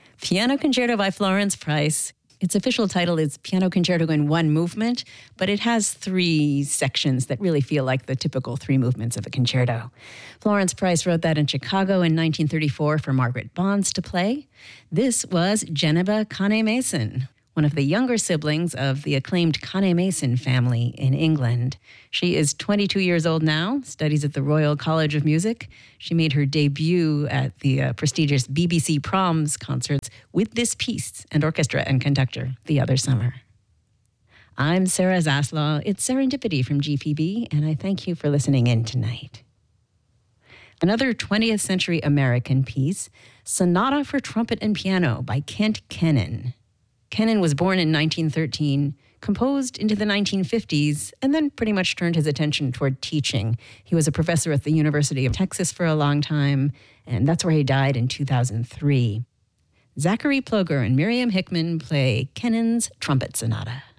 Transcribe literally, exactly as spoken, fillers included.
Piano Concerto by Florence Price. Its official title is Piano Concerto in One Movement, but it has three sections that really feel like the typical three movements of a concerto. Florence Price wrote that in Chicago in nineteen thirty-four for Margaret Bonds to play. This was Geneba Kane-Mason, one of the younger siblings of the acclaimed Kane-Mason family in England. She is twenty-two years old now, studies at the Royal College of Music. She made her debut at the uh, prestigious B B C Proms concerts with this piece and orchestra and conductor the other summer. I'm Sarah Zaslaw. It's Serendipity from G P B, and I thank you for listening in tonight. Another twentieth century American piece, Sonata for Trumpet and Piano by Kent Kennan. Kennan was born in nineteen thirteen, composed into the nineteen fifties, and then pretty much turned his attention toward teaching. He was a professor at the University of Texas for a long time, and that's where he died in two thousand three. Zachary Ploger and Miriam Hickman play Kennan's Trumpet Sonata.